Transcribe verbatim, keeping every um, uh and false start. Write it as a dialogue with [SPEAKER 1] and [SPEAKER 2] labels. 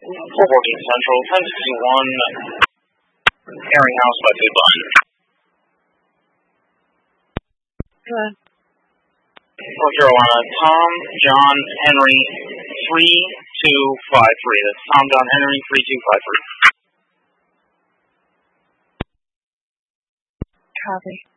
[SPEAKER 1] four fourteen Central, ten sixty-one, Herring House by Food Line.
[SPEAKER 2] Good.
[SPEAKER 1] North Carolina, Tom John Henry, three two five three. That's Tom John Henry, three two five three.
[SPEAKER 2] Copy.